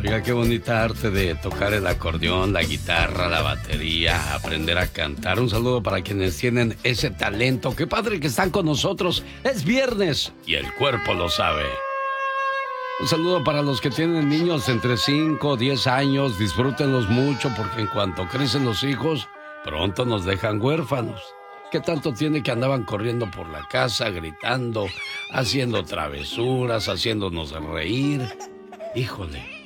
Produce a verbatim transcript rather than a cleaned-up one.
Oiga, qué bonita arte de tocar el acordeón, la guitarra, la batería, aprender a cantar. Un saludo para quienes tienen ese talento. Qué padre que están con nosotros. Es viernes y el cuerpo lo sabe. Un saludo para los que tienen niños entre cinco o diez años. Disfrútenlos mucho porque en cuanto crecen los hijos, pronto nos dejan huérfanos. ¿Qué tanto tiene que andaban corriendo por la casa, gritando, haciendo travesuras, haciéndonos reír? Híjole.